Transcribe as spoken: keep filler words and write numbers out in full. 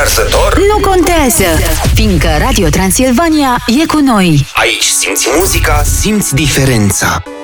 arzător? Nu contează, fiindcă Radio Transilvania e cu noi. Aici simți muzica, simți diferența.